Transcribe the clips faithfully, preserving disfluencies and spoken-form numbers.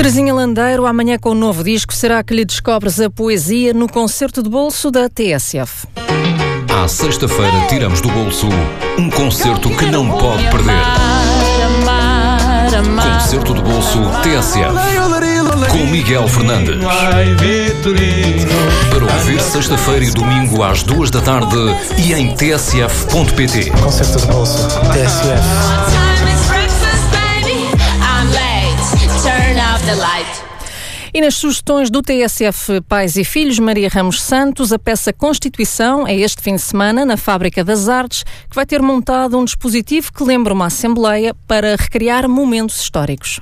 Terezinha Landeiro, amanhã com um novo disco. Será que lhe descobres a poesia no concerto de bolso da T S F? À sexta-feira tiramos do bolso um concerto que não pode perder. Concerto de bolso T S F com Miguel Fernandes. Para ouvir sexta-feira e domingo às duas da tarde e em t s f ponto p t. Concerto de bolso T S F. E nas sugestões do T S F Pais e Filhos, Maria Ramos Santos, a peça Constituição é este fim de semana na Fábrica das Artes, que vai ter montado um dispositivo que lembra uma assembleia para recriar momentos históricos.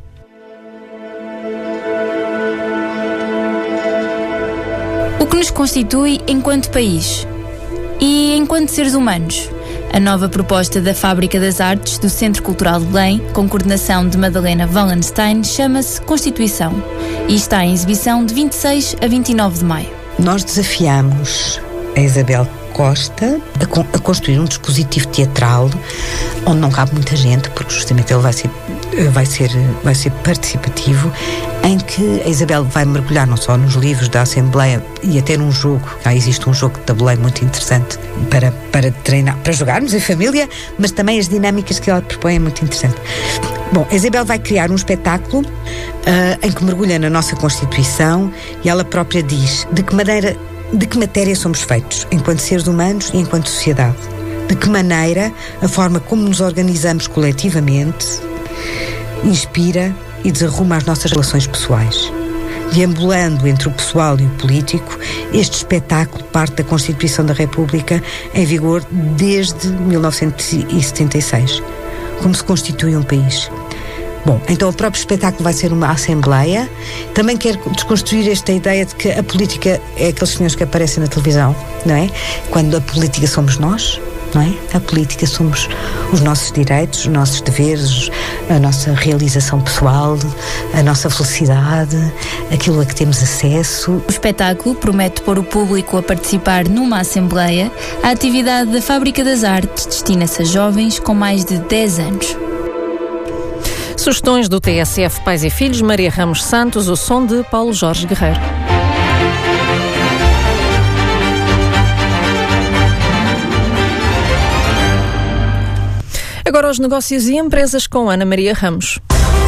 O que nos constitui enquanto país e enquanto seres humanos. A nova proposta da Fábrica das Artes do Centro Cultural de Belém, com coordenação de Madalena Wallenstein, chama-se Constituição e está em exibição de vinte e seis a vinte e nove de maio. Nós desafiamos a Isabel Costa a, con- a construir um dispositivo teatral onde não cabe muita gente, porque justamente ele vai ser, vai ser, vai ser participativo, em que a Isabel vai mergulhar não só nos livros da Assembleia e até num jogo. Já existe um jogo de tabuleiro muito interessante para, para treinar, para jogarmos em família, mas também as dinâmicas que ela propõe é muito interessante. Bom, a Isabel vai criar um espetáculo uh, em que mergulha na nossa Constituição e ela própria diz de que maneira, de que matéria somos feitos, enquanto seres humanos e enquanto sociedade. De que maneira a forma como nos organizamos coletivamente inspira e desarruma as nossas relações pessoais. Deambulando entre o pessoal e o político, este espetáculo parte da Constituição da República em vigor desde mil novecentos e setenta e seis. Como se constitui um país. Bom, então o próprio espetáculo vai ser uma assembleia. Também quero desconstruir esta ideia de que a política é aqueles senhores que aparecem na televisão, não é? Quando a política somos nós, não é? A política somos os nossos direitos, os nossos deveres, a nossa realização pessoal, a nossa felicidade, aquilo a que temos acesso. O espetáculo promete pôr o público a participar numa assembleia. A atividade da Fábrica das Artes destina-se a jovens com mais de dez anos. Sugestões do T S F Pais e Filhos, Maria Ramos Santos, o som de Paulo Jorge Guerreiro. Agora os negócios e empresas com Ana Maria Ramos.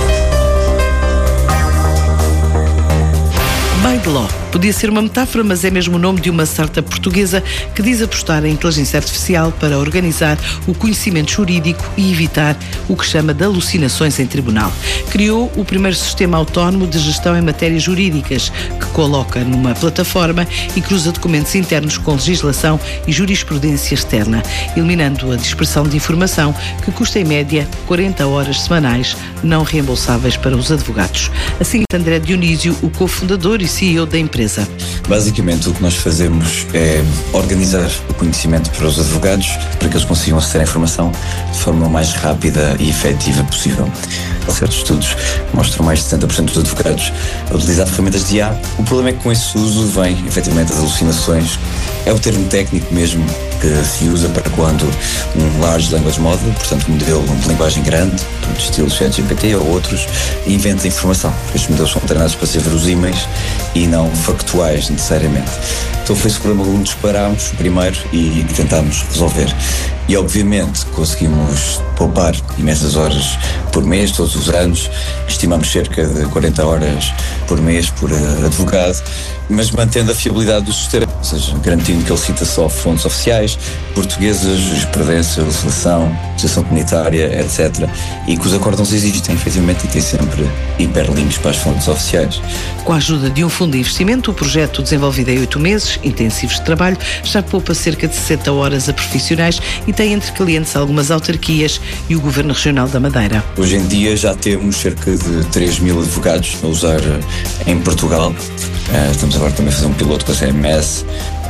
By-the-Law podia ser uma metáfora, mas é mesmo o nome de uma startup portuguesa que diz apostar em inteligência artificial para organizar o conhecimento jurídico e evitar o que chama de alucinações em tribunal. Criou o primeiro sistema autónomo de gestão em matérias jurídicas, que coloca numa plataforma e cruza documentos internos com legislação e jurisprudência externa, eliminando a dispersão de informação que custa em média quarenta horas semanais não reembolsáveis para os advogados. Assim, André Dionísio, o cofundador e C E O da empresa. Basicamente, o que nós fazemos é organizar o conhecimento para os advogados para que eles consigam aceder à informação de forma mais rápida e efetiva possível. Certos estudos mostram mais de setenta por cento dos advogados a utilizar ferramentas de I A. O problema é que com esse uso vem, efetivamente, as alucinações. É o termo técnico mesmo que se usa para quando um large language model, portanto um modelo de linguagem grande, estilo ChatGPT ou outros, inventa informação. Estes modelos são treinados para ser verosímeis e não factuais necessariamente. Então foi esse problema que disparámos primeiro e, e tentámos resolver. E obviamente conseguimos poupar imensas horas por mês, todos os anos. Estimamos cerca de quarenta horas por mês por uh, advogado, mas mantendo a fiabilidade do sistema, ou seja, garantindo que ele cita só fontes oficiais, portuguesas, jurisprudência, legislação, legislação comunitária, etcétera. E que os acórdãos existem, efetivamente, e têm sempre hiperlinks para as fontes oficiais. Com a ajuda de um fundo de investimento, o projeto, desenvolvido em oito meses intensivos de trabalho, já poupa cerca de sessenta horas a profissionais e tem entre clientes algumas autarquias e o Governo Regional da Madeira. Hoje em dia já temos cerca de três mil advogados a usar em Portugal. Uh, estamos agora também a fazer um piloto com a C M S,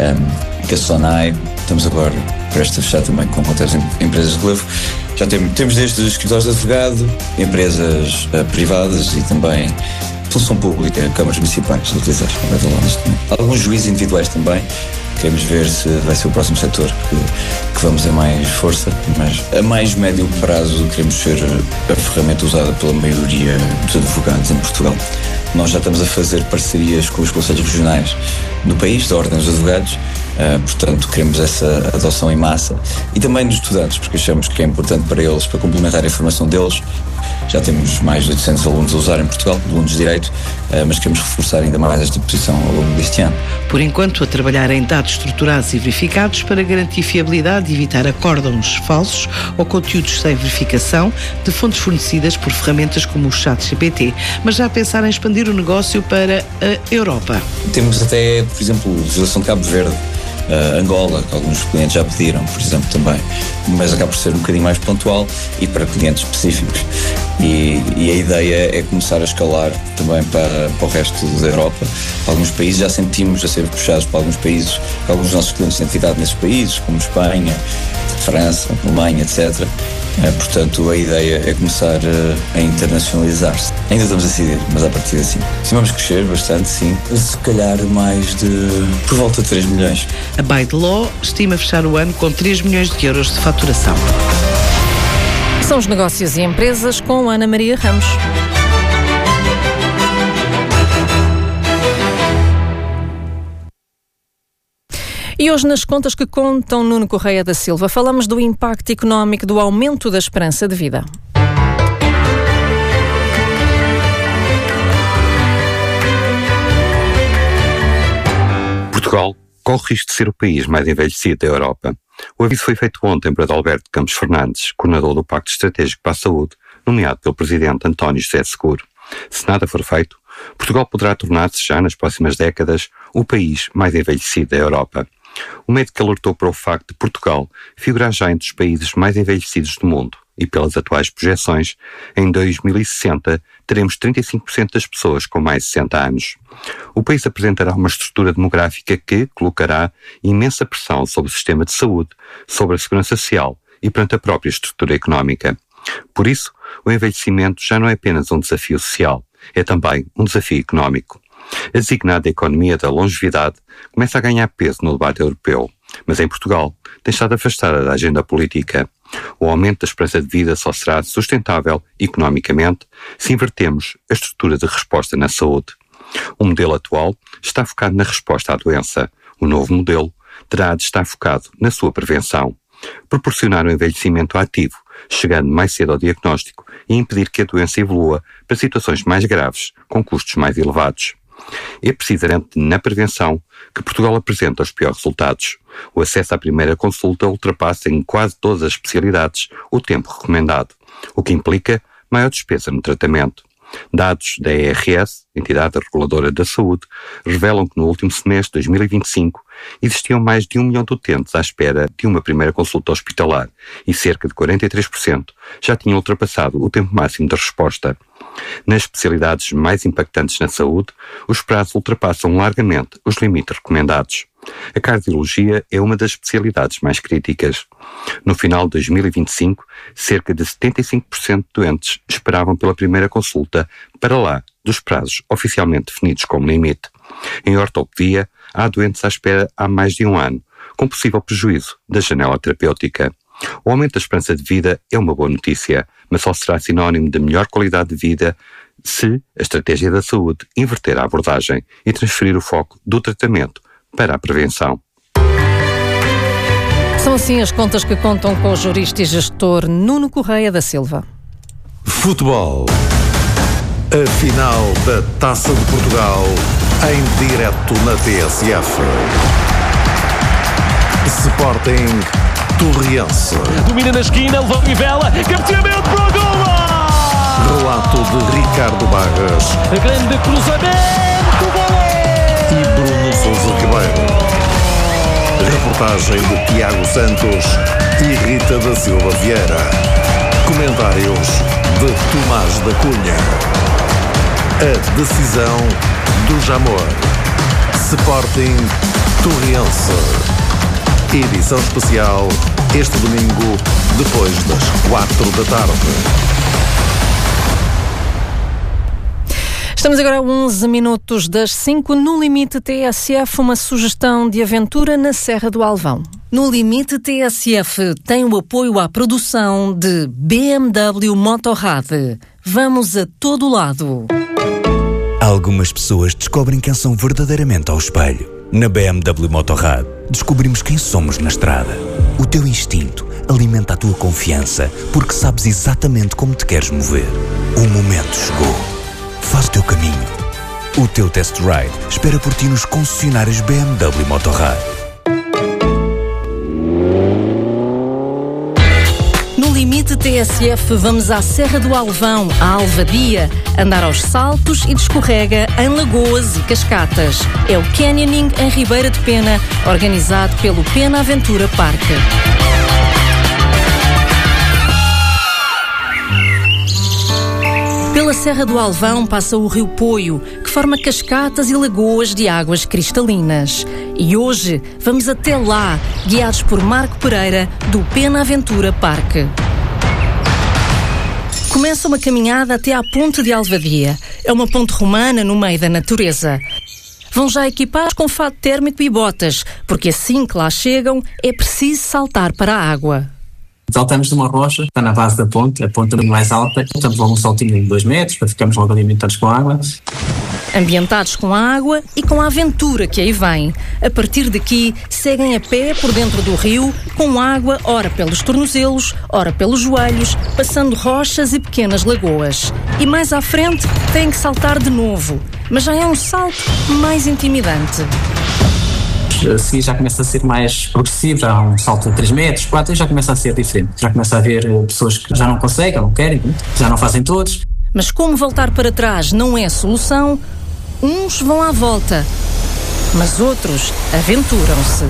um, com a Sonai. Estamos agora prestes a fechar também com outras empresas de relevo. Já temos, temos desde escritórios de advogado, empresas uh, privadas e também função pública, câmaras municipais a utilizar. Alguns juízes individuais também, Queremos ver se vai ser o próximo setor que, que vamos a mais força, mas a mais médio prazo queremos ser a ferramenta usada pela maioria dos advogados em Portugal. Nós já estamos a fazer parcerias com os conselhos regionais no país, da Ordem dos Advogados, uh, portanto queremos essa adoção em massa, e também dos estudantes, porque achamos que é importante para eles, para complementar a informação deles. Já temos mais de oitocentos alunos a usar em Portugal, alunos de Direito, uh, mas queremos reforçar ainda mais esta posição ao longo deste ano. Por enquanto, a trabalhar em dados estruturados e verificados para garantir fiabilidade e evitar acórdãos falsos ou conteúdos sem verificação de fontes fornecidas por ferramentas como o ChatGPT, mas já a pensar em expandir o negócio para a Europa. Temos até, por exemplo, a legislação de Cabo Verde, Uh, Angola, que alguns clientes já pediram, por exemplo, também, mas acaba por ser um bocadinho mais pontual e para clientes específicos. E, e a ideia é começar a escalar também para, para o resto da Europa. Alguns países já sentimos a ser puxados para alguns países, para alguns dos nossos clientes têm atividade nesses países, como Espanha, França, Alemanha, etcétera. Uh, portanto, a ideia é começar uh, a internacionalizar-se. Ainda estamos a decidir, mas a partir assim. Sim, vamos crescer bastante, sim. Se calhar mais de, por volta de três milhões. A By The Law estima fechar o ano com três milhões de euros de faturação. São os negócios e empresas com Ana Maria Ramos. E hoje, nas contas que contam Nuno Correia da Silva, falamos do impacto económico do aumento da esperança de vida. Portugal corre risco de ser o país mais envelhecido da Europa. O aviso foi feito ontem por Adalberto Campos Fernandes, coordenador do Pacto Estratégico para a Saúde, nomeado pelo presidente António José Seguro. Se nada for feito, Portugal poderá tornar-se já nas próximas décadas o país mais envelhecido da Europa. O médico alertou para o facto de Portugal figurar já entre os países mais envelhecidos do mundo e, pelas atuais projeções, em dois mil e sessenta teremos trinta e cinco por cento das pessoas com mais de sessenta anos. O país apresentará uma estrutura demográfica que colocará imensa pressão sobre o sistema de saúde, sobre a segurança social e perante a própria estrutura económica. Por isso, o envelhecimento já não é apenas um desafio social, é também um desafio económico. A designada economia da longevidade começa a ganhar peso no debate europeu, mas em Portugal tem estado afastada da agenda política. O aumento da esperança de vida só será sustentável economicamente se invertermos a estrutura de resposta na saúde. O modelo atual está focado na resposta à doença. O novo modelo terá de estar focado na sua prevenção. Proporcionar um envelhecimento ativo, chegando mais cedo ao diagnóstico e impedir que a doença evolua para situações mais graves, com custos mais elevados. É precisamente na prevenção que Portugal apresenta os piores resultados. O acesso à primeira consulta ultrapassa em quase todas as especialidades o tempo recomendado, o que implica maior despesa no tratamento. Dados da E R S, Entidade Reguladora da Saúde, revelam que no último semestre de dois mil e vinte e cinco existiam mais de um milhão de utentes à espera de uma primeira consulta hospitalar e cerca de quarenta e três por cento já tinham ultrapassado o tempo máximo de resposta. Nas especialidades mais impactantes na saúde, os prazos ultrapassam largamente os limites recomendados. A cardiologia é uma das especialidades mais críticas. No final de dois mil e vinte e cinco, cerca de setenta e cinco por cento de doentes esperavam pela primeira consulta para lá dos prazos oficialmente definidos como limite. Em ortopedia, há doentes à espera há mais de um ano, com possível prejuízo da janela terapêutica. O aumento da esperança de vida é uma boa notícia, mas só será sinónimo de melhor qualidade de vida se a estratégia da saúde inverter a abordagem e transferir o foco do tratamento para a prevenção. São assim as contas que contam com o jurista e gestor Nuno Correia da Silva. Futebol. A final da Taça de Portugal em direto na T S F. Sporting Torriense. Domina na esquina, levou Rivela, cabeceamento para o gol! Relato de Ricardo Barras. A grande cruzamento, gol! E Bruno Sousa Ribeiro. Reportagem de Tiago Santos e Rita da Silva Vieira. Comentários de Tomás da Cunha. A decisão do Jamor. Sporting Torriense. Edição especial este domingo, depois das quatro da tarde. Estamos agora a onze minutos das cinco. No Limite T S F, uma sugestão de aventura na Serra do Alvão. No Limite T S F tem o apoio à produção de B M W Motorrad. Vamos a todo lado. Algumas pessoas descobrem quem são verdadeiramente ao espelho. Na B M W Motorrad, descobrimos quem somos na estrada. O teu instinto alimenta a tua confiança, porque sabes exatamente como te queres mover. O momento chegou. Faz o teu caminho. O teu test ride espera por ti nos concessionários B M W Motorrad. No Limite T S F vamos à Serra do Alvão, à Alvadia, andar aos saltos e de escorrega em lagoas e cascatas. É o Canyoning em Ribeira de Pena, organizado pelo Pena Aventura Parque. Pela Serra do Alvão passa o Rio Poio, que forma cascatas e lagoas de águas cristalinas. E hoje vamos até lá, guiados por Marco Pereira, do Pena Aventura Parque. Começa uma caminhada até à Ponte de Alvadia. É uma ponte romana no meio da natureza. Vão já equipados com fato térmico e botas, porque assim que lá chegam é preciso saltar para a água. Saltamos de uma rocha, está na base da ponte, a ponte é mais alta, estamos logo um saltinho de dois metros, para ficarmos logo alimentados com água. Ambientados com a água e com a aventura que aí vem. A partir daqui, seguem a pé por dentro do rio, com água ora pelos tornozelos, ora pelos joelhos, passando rochas e pequenas lagoas. E mais à frente, têm que saltar de novo, mas já é um salto mais intimidante. A seguir já começa a ser mais progressivo, já há um salto de três metros, quatro, e já começa a ser diferente. Já começa a haver pessoas que já não conseguem, não querem, já não fazem todos. Mas como voltar para trás não é solução, uns vão à volta, mas outros aventuram-se.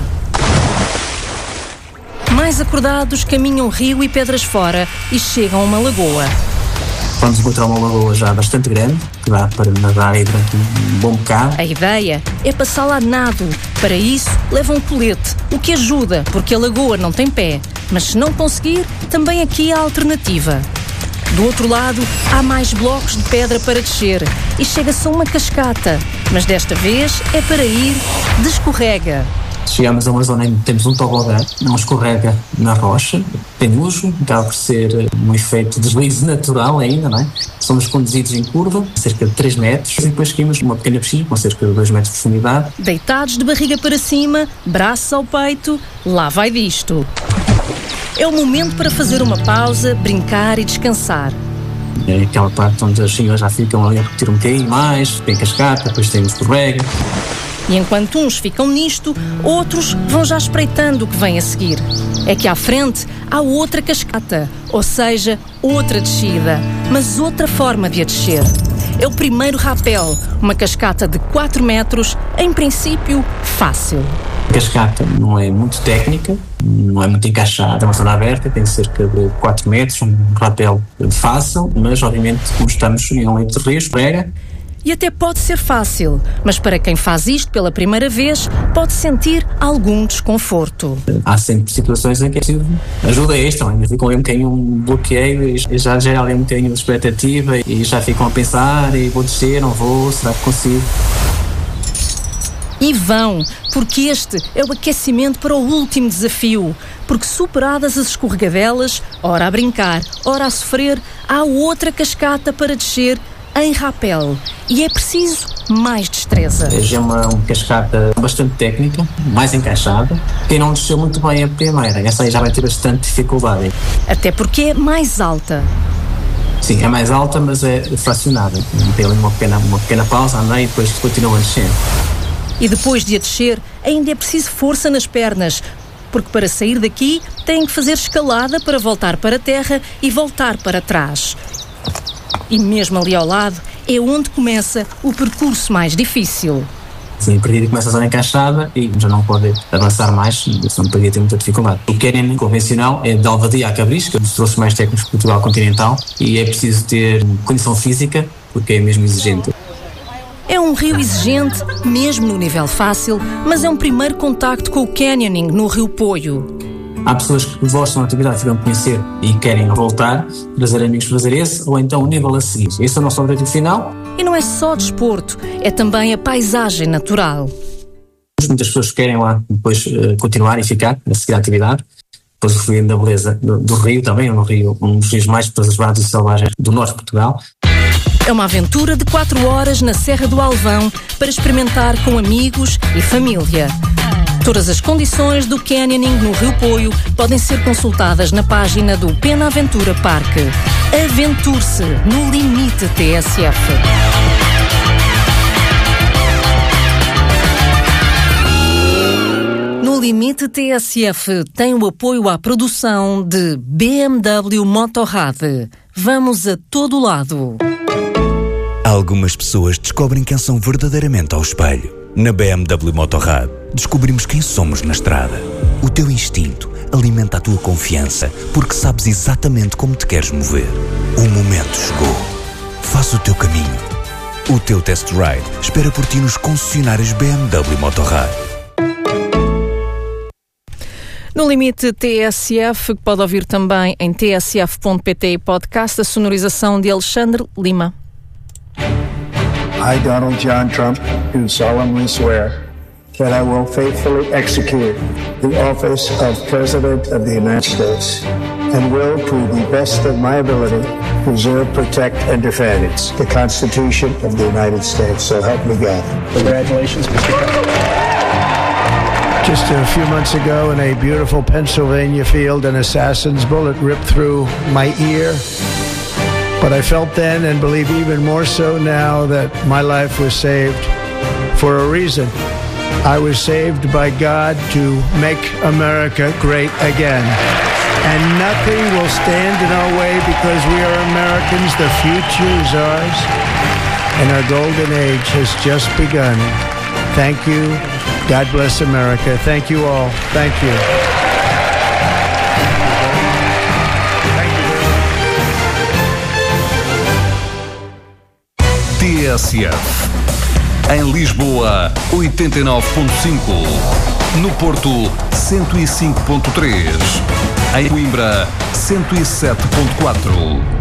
Mais acordados caminham rio e pedras fora e chegam a uma lagoa. Vamos encontrar uma lagoa já bastante grande, que dá para nadar aí durante um bom bocado. A ideia é passá-la a nado. Para isso, levam um colete, o que ajuda, porque a lagoa não tem pé. Mas se não conseguir, também aqui há alternativa. Do outro lado, há mais blocos de pedra para descer e chega-se a uma cascata. Mas desta vez é para ir de escorrega. Chegamos a uma zona em que temos um tobogã, não escorrega na rocha, tem uso, acaba por ser um efeito de deslize natural ainda, não é? Somos conduzidos em curva, cerca de três metros, e depois caímos numa pequena piscina com cerca de dois metros de profundidade. Deitados de barriga para cima, braços ao peito, lá vai disto. É o momento para fazer uma pausa, brincar e descansar. É aquela parte onde as senhoras já ficam ali a repetir um bocadinho mais, tem cascata, depois tem o escorrega. E enquanto uns ficam nisto, outros vão já espreitando o que vem a seguir. É que à frente há outra cascata, ou seja, outra descida, mas outra forma de a descer. É o primeiro rapel, uma cascata de quatro metros, em princípio, fácil. A cascata não é muito técnica, não é muito encaixada, é uma zona aberta, tem cerca de quatro metros, um rapel fácil, mas obviamente como estamos em um leito de rio, escorrega. E até pode ser fácil, mas para quem faz isto pela primeira vez, pode sentir algum desconforto. Há sempre situações em que é preciso ajuda extra, ainda ficam ali um bocadinho um bloqueio e já gera ali um bocadinho de expectativa e já ficam a pensar, e vou descer, não vou, será que consigo? E vão, porque este é o aquecimento para o último desafio. Porque superadas as escorregadelas, ora a brincar, ora a sofrer, há outra cascata para descer em rapel. E é preciso mais destreza. É uma, uma cascata bastante técnica, mais encaixada. Quem não desceu muito bem a primeira, essa aí já vai ter bastante dificuldade. Até porque é mais alta. Sim, é mais alta, mas é fracionada. Tem ali uma pequena, uma pequena pausa, anda e depois continua a descer. E depois de a descer, ainda é preciso força nas pernas, porque para sair daqui têm que fazer escalada para voltar para a terra e voltar para trás. E mesmo ali ao lado é onde começa o percurso mais difícil. Sim, a partir de começa a zona encaixada e já não pode avançar mais, senão poderia ter muita dificuldade. O canyon convencional é de Alvadia a Cabrisca, dos trouxe mais técnicos de Portugal continental, e é preciso ter condição física, porque é mesmo exigente. É um rio exigente, mesmo no nível fácil, mas é um primeiro contacto com o canyoning no Rio Poio. Há pessoas que gostam da atividade, ficam a conhecer e querem voltar, trazer amigos para fazer esse, ou então o nível a seguir. Esse é o nosso objetivo final. E não é só desporto, é também a paisagem natural. Muitas pessoas querem lá depois uh, continuar e ficar, a seguir a atividade. Depois referindo da beleza do, do Rio também, é um, rio, um dos rios mais preservados e selvagens do norte de Portugal. É uma aventura de quatro horas na Serra do Alvão para experimentar com amigos e família. Todas as condições do canyoning no Rio Poio podem ser consultadas na página do Pena Aventura Parque. Aventure-se no Limite T S F. No Limite T S F tem o apoio à produção de B M W Motorrad. Vamos a todo lado. Algumas pessoas descobrem quem são verdadeiramente ao espelho. Na B M W Motorrad, descobrimos quem somos na estrada. O teu instinto alimenta a tua confiança, porque sabes exatamente como te queres mover. O momento chegou. Faz o teu caminho. O teu test ride espera por ti nos concessionários B M W Motorrad. No Limite T S F, que pode ouvir também em t s f ponto p t podcast, a sonorização de Alexandre Lima. I, Donald John Trump, do solemnly swear that I will faithfully execute the office of President of the United States and will, to the best of my ability, preserve, protect, and defend the Constitution of the United States. So help me God. Congratulations, Mister President. Just a few months ago in a beautiful Pennsylvania field, an assassin's bullet ripped through my ear. But I felt then, and believe even more so now, that my life was saved for a reason. I was saved by God to make America great again. And nothing will stand in our way because we are Americans. The future is ours. And our golden age has just begun. Thank you. God bless America. Thank you all. Thank you. T S F. Em Lisboa, oitenta e nove ponto cinco. No Porto, cento e cinco ponto três. Em Coimbra, cento e sete ponto quatro.